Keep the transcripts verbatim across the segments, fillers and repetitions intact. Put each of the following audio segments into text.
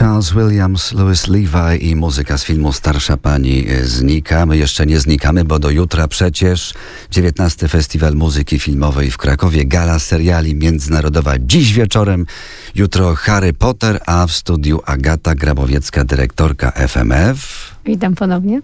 Charles Williams, Louis Levi i muzyka z filmu Starsza Pani znika. My jeszcze nie znikamy, bo do jutra przecież dziewiętnasty Festiwal Muzyki Filmowej w Krakowie, gala seriali międzynarodowa dziś wieczorem, jutro Harry Potter, a w studiu Agata Grabowiecka, dyrektorka F M F. Witam ponownie.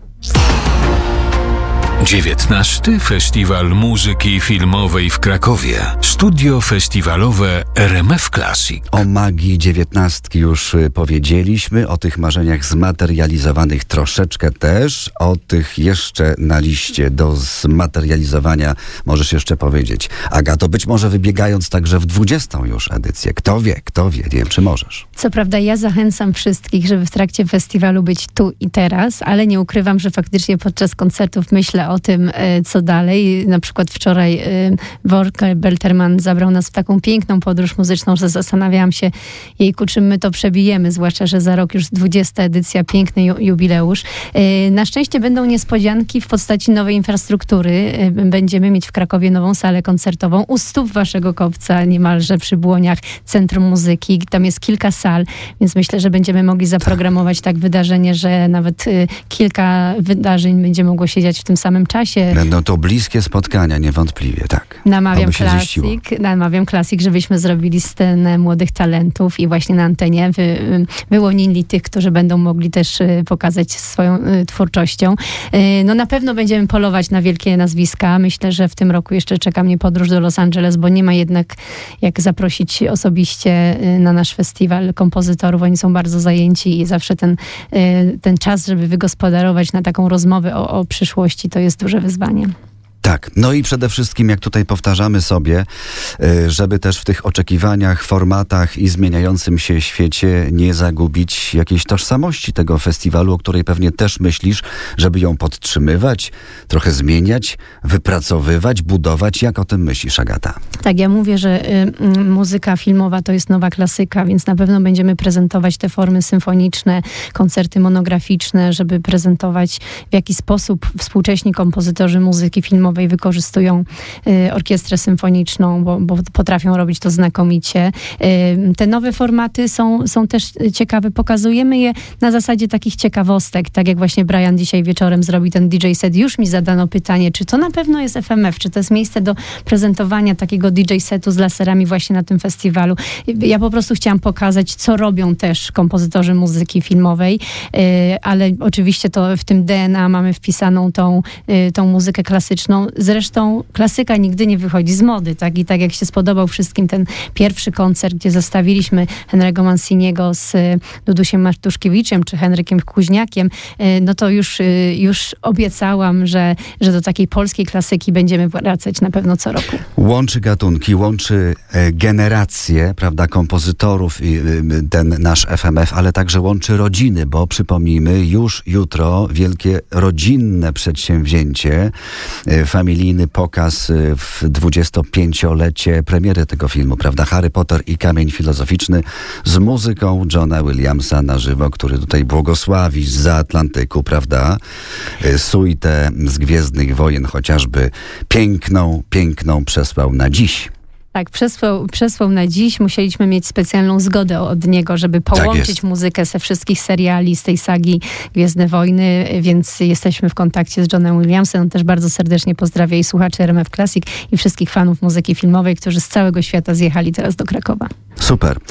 dziewiętnasty Festiwal Muzyki Filmowej w Krakowie. Studio festiwalowe R M F Classic. O magii dziewiętnastki już powiedzieliśmy, o tych marzeniach zmaterializowanych troszeczkę też, o tych jeszcze na liście do zmaterializowania możesz jeszcze powiedzieć. Agato, być może wybiegając także w dwudziestą już edycję. Kto wie, kto wie, nie wiem, czy możesz. Co prawda ja zachęcam wszystkich, żeby w trakcie festiwalu być tu i teraz, ale nie ukrywam, że faktycznie podczas koncertów myślę o tym, co dalej. Na przykład wczoraj Volker Belterman zabrał nas w taką piękną podróż muzyczną, że zastanawiałam się, jejku, czym my to przebijemy, zwłaszcza, że za rok już dwudziesta edycja, piękny ju- jubileusz. Na szczęście będą niespodzianki w postaci nowej infrastruktury. Będziemy mieć w Krakowie nową salę koncertową u stóp waszego kopca, niemalże przy Błoniach, Centrum Muzyki. Tam jest kilka sal, więc myślę, że będziemy mogli zaprogramować tak wydarzenie, że nawet kilka wydarzeń będzie mogło się dziać w tym samym czasie. Będą to bliskie spotkania, niewątpliwie, tak. Namawiam Classic, namawiam Classic, żebyśmy zrobili scenę młodych talentów i właśnie na antenie wy, wyłonili tych, którzy będą mogli też pokazać swoją twórczością. No na pewno będziemy polować na wielkie nazwiska. Myślę, że w tym roku jeszcze czeka mnie podróż do Los Angeles, bo nie ma jednak jak zaprosić osobiście na nasz festiwal kompozytorów. Oni są bardzo zajęci i zawsze ten, ten czas, żeby wygospodarować na taką rozmowę o, o przyszłości, to jest duże wyzwanie. Tak, no i przede wszystkim, jak tutaj powtarzamy sobie, żeby też w tych oczekiwaniach, formatach i zmieniającym się świecie nie zagubić jakiejś tożsamości tego festiwalu, o której pewnie też myślisz, żeby ją podtrzymywać, trochę zmieniać, wypracowywać, budować. Jak o tym myślisz, Agata? Tak, ja mówię, że y, muzyka filmowa to jest nowa klasyka, więc na pewno będziemy prezentować te formy symfoniczne, koncerty monograficzne, żeby prezentować, w jaki sposób współcześni kompozytorzy muzyki filmowej wykorzystują y, orkiestrę symfoniczną, bo, bo potrafią robić to znakomicie. Y, te nowe formaty są, są też ciekawe. Pokazujemy je na zasadzie takich ciekawostek, tak jak właśnie Brian dzisiaj wieczorem zrobi ten D J set. Już mi zadano pytanie, czy to na pewno jest F M F, czy to jest miejsce do prezentowania takiego D J setu z laserami właśnie na tym festiwalu. Ja po prostu chciałam pokazać, co robią też kompozytorzy muzyki filmowej, y, ale oczywiście to w tym D N A mamy wpisaną tą, y, tą muzykę klasyczną. Zresztą klasyka nigdy nie wychodzi z mody, tak? I tak jak się spodobał wszystkim ten pierwszy koncert, gdzie zestawiliśmy Henry'ego Manciniego z Dudusiem Martuszkiewiczem czy Henrykiem Kuźniakiem, no to już, już obiecałam, że, że do takiej polskiej klasyki będziemy wracać na pewno co roku. Łączy gatunki, łączy generacje, prawda, kompozytorów i ten nasz F M F, ale także łączy rodziny, bo przypomnijmy, już jutro wielkie rodzinne przedsięwzięcie, familijny pokaz w dwudziestopięciolecie premiery tego filmu, prawda? Harry Potter i Kamień Filozoficzny z muzyką Johna Williamsa na żywo, który tutaj błogosławi zza Atlantyku, prawda? Suitę z Gwiezdnych Wojen chociażby piękną, piękną przesłał na dziś. Tak, przesłał, przesłał na dziś. Musieliśmy mieć specjalną zgodę od niego, żeby połączyć tak muzykę ze wszystkich seriali, z tej sagi Gwiezdne Wojny, więc jesteśmy w kontakcie z Johnem Williamsem. On też bardzo serdecznie pozdrawia i słuchaczy R M F Classic i wszystkich fanów muzyki filmowej, którzy z całego świata zjechali teraz do Krakowa. Super.